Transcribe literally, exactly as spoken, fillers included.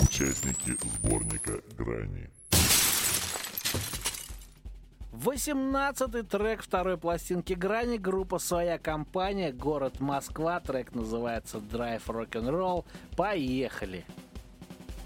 Участники сборника «Грани». восемнадцатый трек второй пластинки «Грани», группа «Своя компания», город Москва, трек называется «Drive Rock'n'Roll». Поехали!